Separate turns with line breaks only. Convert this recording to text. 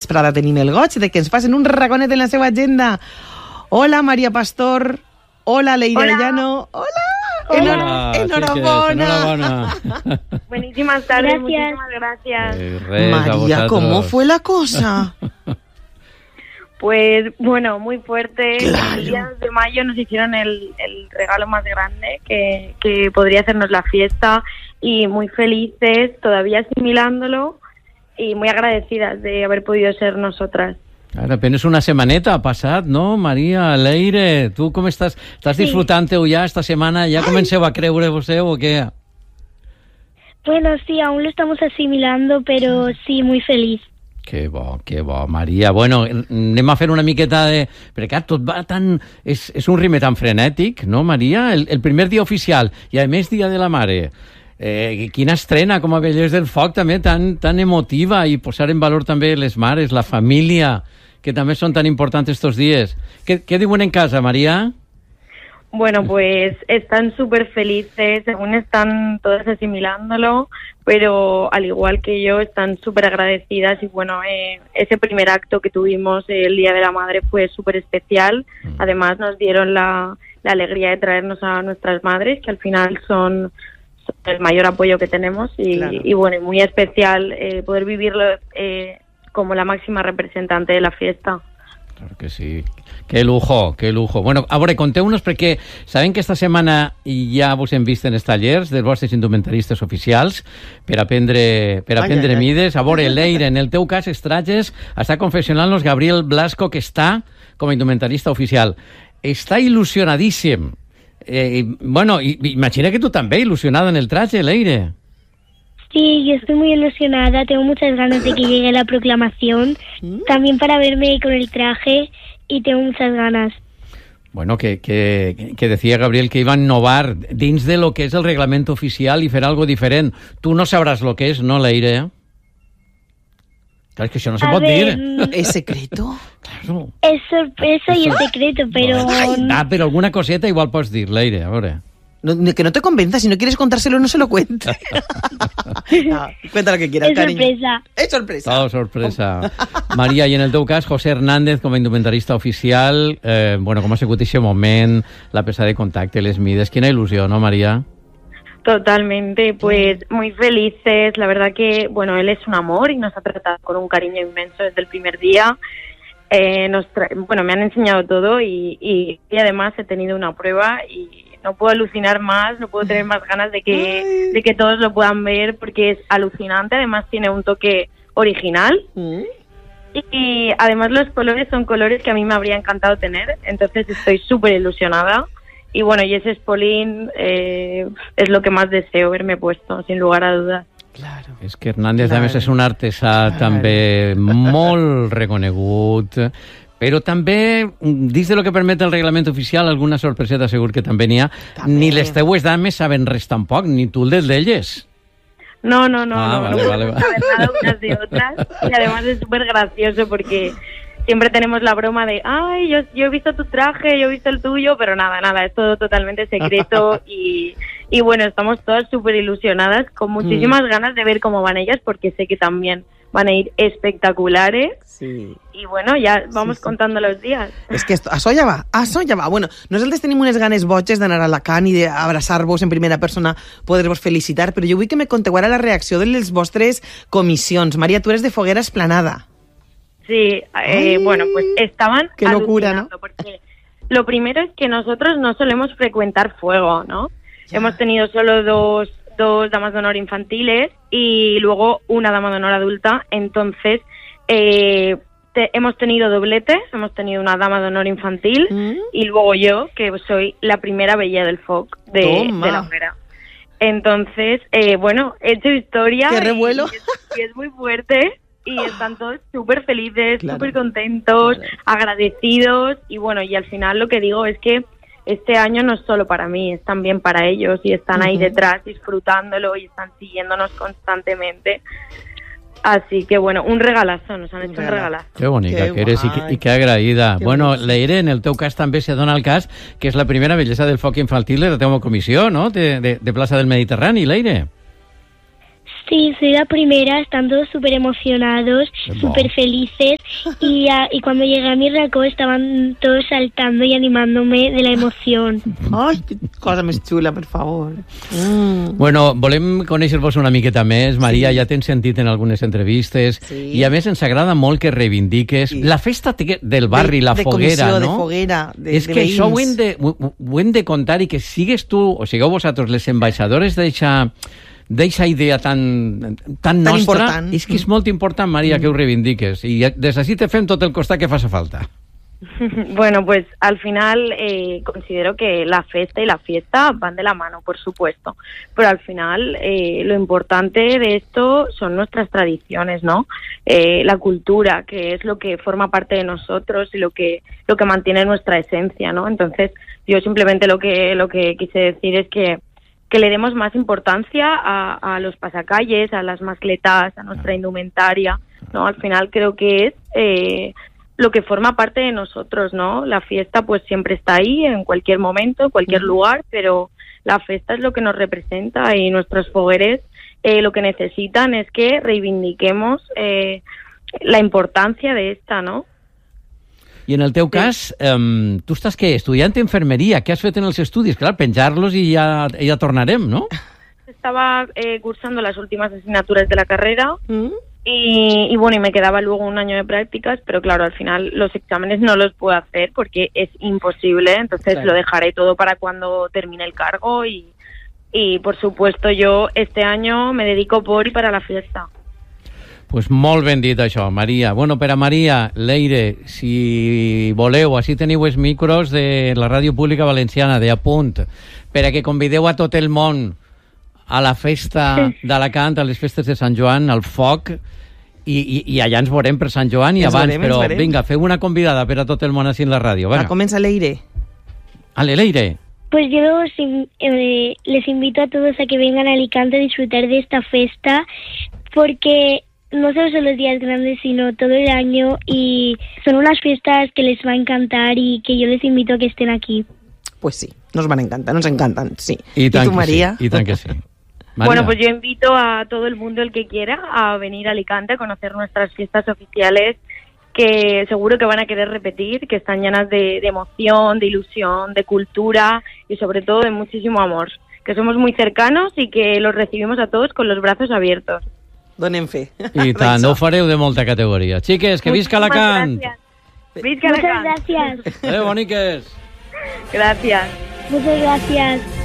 vesprada tenim el goig de que ens facin un raconet en la seva agenda. Hola, María Pastor. Hola, Leire Llano. Hola. Enhorabuena.
Buenísimas tardes, muchísimas gracias.
María, ¿cómo fue la cosa?
Pues bueno, muy fuerte.
Claro.
El día de mayo nos hicieron el regalo más grande que podría hacernos la fiesta, y muy felices, todavía asimilándolo y muy agradecidas de haber podido ser nosotras.
Ara, apenas una setmaneta ha passat, no, Maria? Leire, tu com estàs? Estàs disfrutant-ho ja esta setmana? Ja comenceu a creure-vos o què?
Bueno, sí, aún lo estamos asimilando, pero sí, muy feliz.
Que bo, Maria. Bueno, anem a fer una miqueta de... Perquè clar, tot va tan... És un ritme tan frenètic, no, Maria? El primer dia oficial, i a més dia de la mare. Quina estrena, com a Vellers del Foc, també tan emotiva, i posar en valor també les mares, la família, que també són tan importants estos dies. ¿Qué diuen en casa, María?
Bueno, pues están súper felices, aún están todas asimilándolo, pero al igual que yo están súper agradecidas, y bueno, ese primer acto que tuvimos el Día de la Madre fue súper especial. Además nos dieron la alegría de traernos a nuestras madres, que al final son el mayor apoyo que tenemos, y bueno, muy especial poder vivirlo como la máxima representante de la fiesta.
Claro que sí. Que lujo, que lujo. Bueno, a veure, conteu-nos, perquè sabem que esta setmana ja vos hem vist en els tallers dels vostres indumentaristes oficials per aprendre mides. A veure, Leire, en el teu cas, Estrages, està confessionant-nos Gabriel Blasco, que està com a indumentarista oficial. Està il·lusionadíssim. Bueno, imagina que tú también ilusionada en el traje, Leire.
Sí, yo estoy muy ilusionada, tengo muchas ganas de que llegue la proclamación, también para verme con el traje, y tengo muchas ganas.
Bueno, que decía Gabriel que iba a innovar dins de lo que es el reglamento oficial y hacer algo diferente. Tú no sabrás lo que es, ¿no, Leire? Claro, es que eso no se puede decir.
¿Es secreto?
Claro.
Es sorpresa y es secreto, pero...
Pero alguna coseta igual puedes decir, Leire, ahora.
No, que no te convenza, si no quieres contárselo, no se lo cuentes. No, cuenta lo que quieras, cariño.
Sorpresa.
Es sorpresa.
Todo sorpresa. María, y en el teu cas, José Hernández, com a indumentarista oficial, bueno, com ha sigut aquest moment, la pesa de contacte, les mides, quina il·lusió, ¿no, María?
Totalmente, pues muy felices. La verdad que, bueno, él es un amor y nos ha tratado con un cariño inmenso desde el primer día. Bueno, me han enseñado todo, y además he tenido una prueba y no puedo alucinar más, no puedo tener más ganas de que todos lo puedan ver, porque es alucinante. Además tiene un toque original y además los colores son colores que a mí me habría encantado tener, entonces estoy súper ilusionada. Y bueno, y ese espolín es lo que más deseo verme puesto, sin lugar a dudas.
Claro.
És que Hernández, a més, és un artesà també molt reconegut, però també, dins de lo que permet el reglament oficial, alguna sorpreseta segur que també n'hi ha. Ni les teues dames saben res tampoc, ni tu el d'elles.
No.
Vale.
No saber nada unas de otras. Y además es súper gracioso porque siempre tenemos la broma de, ay, yo he visto tu traje, yo he visto el tuyo, pero nada, es todo totalmente secreto. Y bueno, estamos todas súper ilusionadas, con muchísimas ganas de ver cómo van ellas, porque sé que también van a ir espectaculares.
Sí.
Y bueno, ya vamos contando los días.
És que això ja va. Bueno, nosaltres tenim unes ganes boges d'anar a Alacant i d'abraçar-vos en primera persona, poder-vos felicitar, però jo vull que me conteu ara la reacció de les vostres comissions. Maria, tu eres de Foguera Esplanada.
Sí, bueno, pues estaban
qué locura, ¿no?
Porque lo primero es que nosotros no solemos frecuentar fuego, ¿no? Ya. Hemos tenido solo dos damas de honor infantiles y luego una dama de honor adulta. Entonces, hemos tenido dobletes, hemos tenido una dama de honor infantil y luego yo, que soy la primera bella del FOC de la Hoguera. Entonces, bueno, he hecho historia.
¡Qué revuelo!
Y es muy fuerte. Y están todos súper felices, súper contentos, agradecidos. Y bueno, y al final lo que digo es que este año no es solo para mí, es también para ellos. Y están ahí detrás disfrutándolo y están siguiéndonos constantemente. Así que bueno, un regalazo, nos han hecho un regalazo.
Qué bonita que eres i que agraïda. Bueno, Leire, en el teu cas també se dona el cas que és la primera bellesa del foc infantil de la teva comissió, no?, de Plaça del Mediterrani, Leire.
Sí, soy la primera, están todos súper emocionados, súper felices y cuando llegué a mi racó estaban todos saltando y animándome de la emoción.
Ai, que cosa més xula, per favor.
Bueno, volem conèixer-vos una miqueta més. Maria, ja t'hem sentit en algunes entrevistes i a més ens agrada molt que reivindiques la festa del barri, la foguera, no?
De foguera,
és que
veïns.
això ho hem de contar i que sigues tu o sigueu vosaltres les ambaixadores d'eixa idea tan nostra,
important.
és que és molt important, Maria, que ho reivindiques. I des d'ací te fem tot el costat que faci falta.
Bueno, pues al final considero que la festa y la fiesta van de la mano, por supuesto, pero al final lo importante de esto son nuestras tradiciones, ¿no? La cultura, que es lo que forma parte de nosotros y lo que mantiene nuestra esencia, ¿no? Entonces, yo simplemente lo que quise decir es que le demos más importancia a los pasacalles, a las mascletas, a nuestra indumentaria, ¿no? Al final creo que es lo que forma parte de nosotros, ¿no? La fiesta pues siempre está ahí, en cualquier momento, en cualquier lugar, pero la fiesta es lo que nos representa y nuestros fogueres lo que necesitan es que reivindiquemos la importancia de esta, ¿no?
I en el teu cas, tu estàs què? Estudiant d'infermeria. Què has fet en els estudis? Clar, penjar-los i ja tornarem, no?
Estaba cursando las últimas asignaturas de la carrera y bueno, y me quedaba luego un año de prácticas, pero claro, al final los exámenes no los puedo hacer porque es imposible, entonces lo dejaré todo para cuando termine el cargo y por supuesto yo este año me dedico por y para la fiesta.
Pues molt ben dit això, Maria. Bueno, per a Maria, Leire, si voleu, així teniu els micros de la Ràdio Pública Valenciana, de Apunt, per a que convideu a tot el món a la festa d'Alacant, a les festes de Sant Joan, al foc, i allà ens veurem per Sant Joan i abans, però vinga, feu una convidada per a tot el món així en la ràdio.
Va, comença Leire.
Ale, Leire.
Pues yo les invito a todos a que vengan a Alicante a disfrutar de esta festa porque no solo son los días grandes, sino todo el año y son unas fiestas que les va a encantar y que yo les invito a que estén aquí.
Pues sí, nos van a encantar, nos encantan, sí.
¿Y
tú, María?
Sí, y tan que sí. María.
Bueno, pues yo invito a todo el mundo, el que quiera, a venir a Alicante a conocer nuestras fiestas oficiales, que seguro que van a querer repetir, que están llenas de emoción, de ilusión, de cultura y sobre todo de muchísimo amor, que somos muy cercanos y que los recibimos a todos con los brazos abiertos.
Donem fe.
I tant, ho fareu de molta categoria. Xiques, que visca Alacant!
Visca Alacant!
Muchas gracias.
Adéu, boniques!
Gracias.
Muchas gracias.